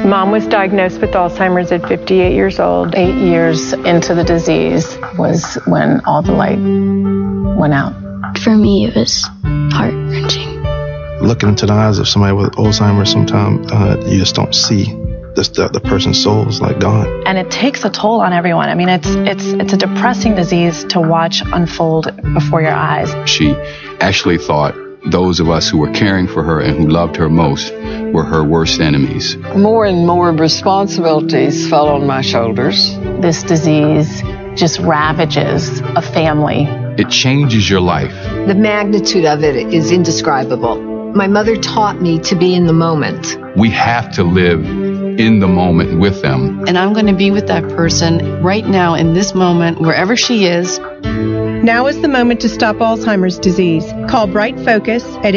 Mom was diagnosed with Alzheimer's at 58 years old. 8 years into the disease was when all the light went out. For me, it was heart-wrenching. Looking into the eyes of somebody with Alzheimer's, sometimes you just don't see the person's soul is like gone. And it takes a toll on everyone. I mean, it's a depressing disease to watch unfold before your eyes. She actually thought those of us who were caring for her and who loved her most were her worst enemies. More and more responsibilities fell on my shoulders. This disease just ravages a family. It changes your life. The magnitude of it is indescribable. My mother taught me to be in the moment. We have to live in the moment with them. And I'm going to be with that person right now in this moment, wherever she is. Now is the moment to stop Alzheimer's disease. Call Bright Focus at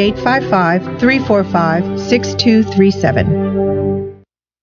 855-345-6237.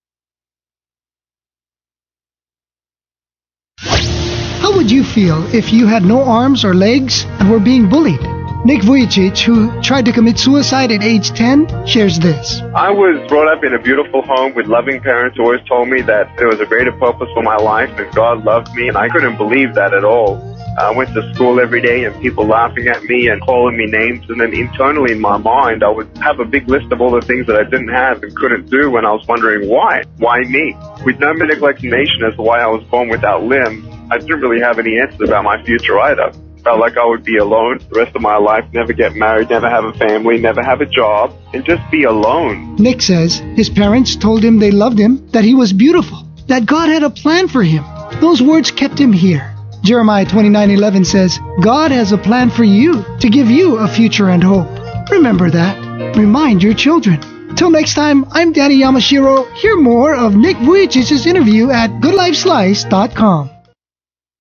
How would you feel if you had no arms or legs and were being bullied? Nick Vujicic, who tried to commit suicide at age 10, shares this. I was brought up in a beautiful home with loving parents who always told me that there was a greater purpose for my life and God loved me, and I couldn't believe that at all. I went to school every day and people laughing at me and calling me names, and then internally in my mind I would have a big list of all the things that I didn't have and couldn't do, and I was wondering why? Why me? With no medical explanation as to why I was born without limbs, I didn't really have any answers about my future either. Felt like I would be alone the rest of my life, never get married, never have a family, never have a job, and just be alone. Nick says his parents told him they loved him, that he was beautiful, that God had a plan for him. Those words kept him here. Jeremiah 29:11 says, God has a plan for you, to give you a future and hope. Remember that. Remind your children. Till next time, I'm Danny Yamashiro. Hear more of Nick Vujicic's interview at goodlifeslice.com.